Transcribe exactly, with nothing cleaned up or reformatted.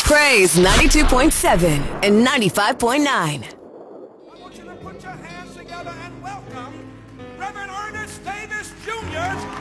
Praise ninety-two point seven and ninety-five point nine. I want you to put your hands together and welcome Reverend Ernest Davis Junior